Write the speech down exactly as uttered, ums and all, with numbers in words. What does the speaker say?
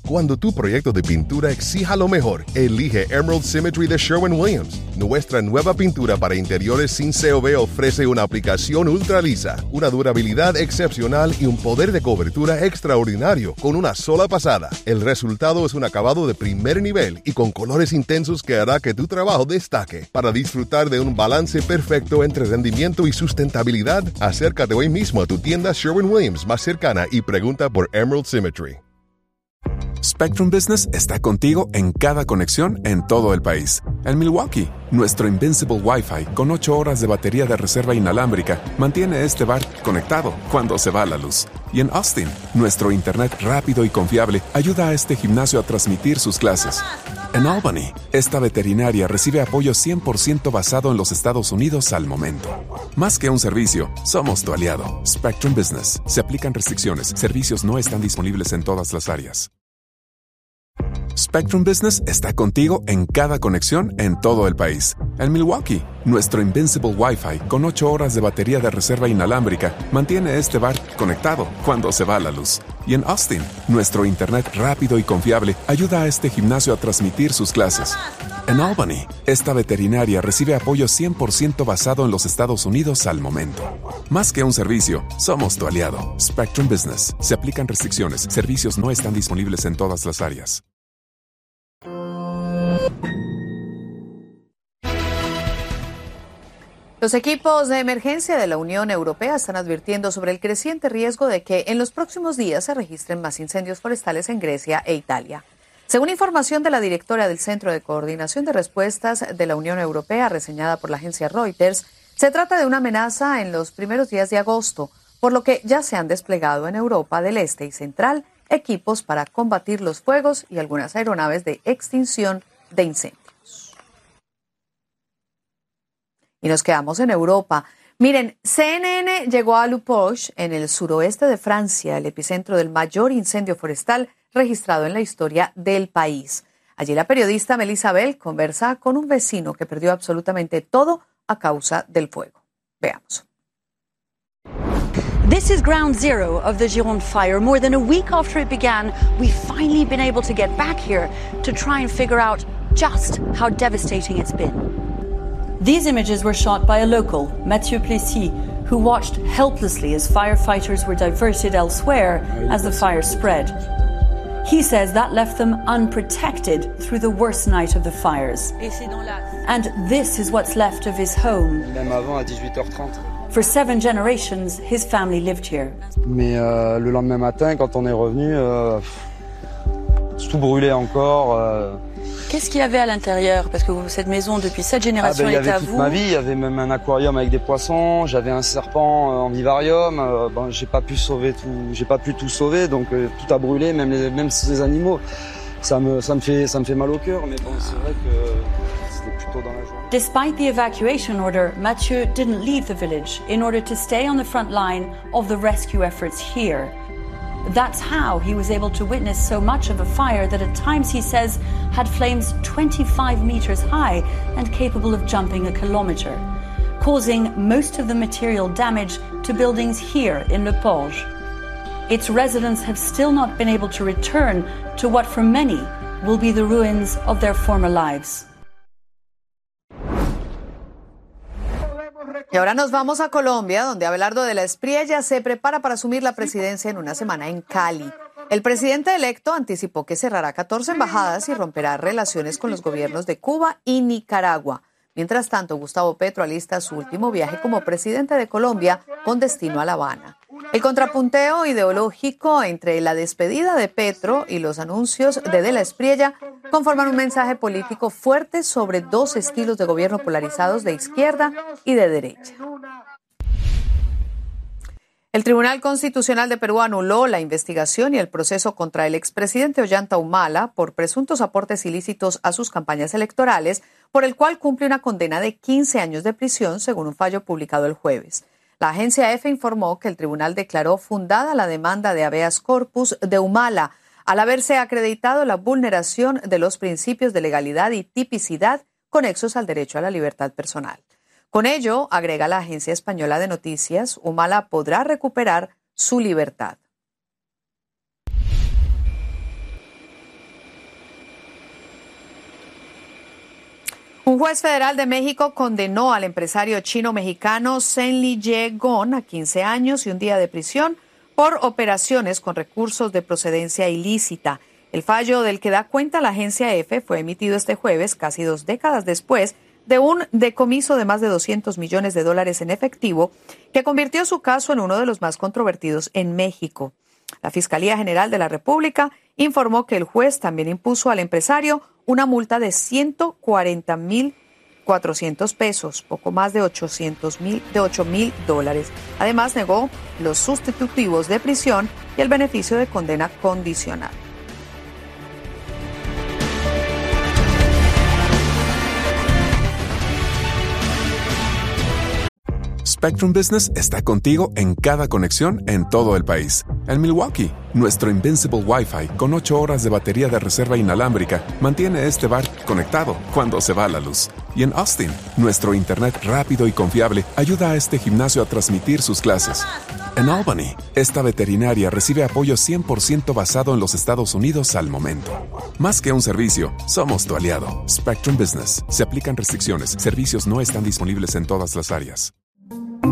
Cuando tu proyecto de pintura exija lo mejor, elige Emerald Symmetry de Sherwin-Williams. Nuestra nueva pintura para interiores sin C O V ofrece una aplicación ultra lisa, una durabilidad excepcional y un poder de cobertura extraordinario con una sola pasada. El resultado es un acabado de primer nivel y con colores intensos que hará que tu trabajo destaque. Para disfrutar de un balance perfecto entre rendimiento y sustentabilidad, acércate hoy mismo a tu tienda Sherwin-Williams más cercana y pregunta por Emerald Symmetry. Spectrum Business está contigo en cada conexión en todo el país. En Milwaukee, nuestro Invincible Wi-Fi con ocho horas de batería de reserva inalámbrica mantiene este bar conectado cuando se va la luz. Y en Austin, nuestro internet rápido y confiable ayuda a este gimnasio a transmitir sus clases. En Albany, esta veterinaria recibe apoyo cien por ciento basado en los Estados Unidos al momento. Más que un servicio, somos tu aliado. Spectrum Business. Se aplican restricciones. Servicios no están disponibles en todas las áreas. Spectrum Business está contigo en cada conexión en todo el país. En Milwaukee, nuestro Invincible Wi-Fi con ocho horas de batería de reserva inalámbrica mantiene este bar conectado cuando se va la luz. Y en Austin, nuestro internet rápido y confiable ayuda a este gimnasio a transmitir sus clases. En Albany, esta veterinaria recibe apoyo cien por ciento basado en los Estados Unidos al momento. Más que un servicio, somos tu aliado. Spectrum Business. Se aplican restricciones. Servicios no están disponibles en todas las áreas. Los equipos de emergencia de la Unión Europea están advirtiendo sobre el creciente riesgo de que en los próximos días se registren más incendios forestales en Grecia e Italia. Según información de la directora del Centro de Coordinación de Respuestas de la Unión Europea, reseñada por la agencia Reuters, se trata de una amenaza en los primeros días de agosto, por lo que ya se han desplegado en Europa del Este y Central equipos para combatir los fuegos y algunas aeronaves de extinción de incendios. Y nos quedamos en Europa. Miren, C N N llegó a Lupoche, en el suroeste de Francia, el epicentro del mayor incendio forestal registrado en la historia del país. Allí la periodista Melissa Bell conversa con un vecino que perdió absolutamente todo a causa del fuego. Veamos. This is ground zero of the Gironde fire. More than a week after it began, we've finally been able to get back here to try and figure out just how devastating it's been. These images were shot by a local, Mathieu Plessis, who watched helplessly as firefighters were diverted elsewhere as the fire spread. He says that left them unprotected through the worst night of the fires. And this is what's left of his home. For seven generations, his family lived here. Mais euh, le lendemain matin, quand on est revenu, euh, tout brûlait encore. Euh... Qu'est-ce qu'il y avait à l'intérieur? Parce que cette maison, depuis sept générations, ah ben, elle est à vous. Il y avait toute vous. ma vie. Il y avait même un aquarium avec des poissons. J'avais un serpent en vivarium. Euh, bon, j'ai pas pu sauver tout. J'ai pas pu tout sauver, donc euh, tout a brûlé, même les, même ces animaux. Ça me, ça me fait, ça me fait mal au cœur. Mais bon, c'est vrai que c'était plutôt dans la journée. Despite the evacuation order, Mathieu didn't leave the village in order to stay on the front line of the rescue efforts here. That's how he was able to witness so much of a fire that at times, he says, had flames twenty-five meters high and capable of jumping a kilometer, causing most of the material damage to buildings here in Le Porge. Its residents have still not been able to return to what for many will be the ruins of their former lives. Y ahora nos vamos a Colombia, donde Abelardo de la Espriella se prepara para asumir la presidencia en una semana en Cali. El presidente electo anticipó que cerrará catorce embajadas y romperá relaciones con los gobiernos de Cuba y Nicaragua. Mientras tanto, Gustavo Petro alista su último viaje como presidente de Colombia con destino a La Habana. El contrapunteo ideológico entre la despedida de Petro y los anuncios de De la Espriella conforman un mensaje político fuerte sobre dos estilos de gobierno polarizados de izquierda y de derecha. El Tribunal Constitucional de Perú anuló la investigación y el proceso contra el expresidente Ollanta Humala por presuntos aportes ilícitos a sus campañas electorales, por el cual cumple una condena de quince años de prisión, según un fallo publicado el jueves. La agencia EFE informó que el tribunal declaró fundada la demanda de habeas corpus de Humala, al haberse acreditado la vulneración de los principios de legalidad y tipicidad conexos al derecho a la libertad personal. Con ello, agrega la agencia española de noticias, Humala podrá recuperar su libertad. Un juez federal de México condenó al empresario chino-mexicano Zenli Ye Gon a quince años y un día de prisión por operaciones con recursos de procedencia ilícita. El fallo del que da cuenta la agencia EFE fue emitido este jueves, casi dos décadas después de un decomiso de más de doscientos millones de dólares en efectivo que convirtió su caso en uno de los más controvertidos en México. La Fiscalía General de la República informó que el juez también impuso al empresario una multa de ciento cuarenta mil cuatrocientos pesos, poco más de ochocientos mil, de ocho mil dólares. Además, negó los sustitutivos de prisión y el beneficio de condena condicional. Spectrum Business está contigo en cada conexión en todo el país. En Milwaukee, nuestro Invincible Wi-Fi con ocho horas de batería de reserva inalámbrica mantiene este bar conectado cuando se va la luz. Y en Austin, nuestro internet rápido y confiable ayuda a este gimnasio a transmitir sus clases. En Albany, esta veterinaria recibe apoyo cien por ciento basado en los Estados Unidos al momento. Más que un servicio, somos tu aliado. Spectrum Business. Se aplican restricciones. Servicios no están disponibles en todas las áreas.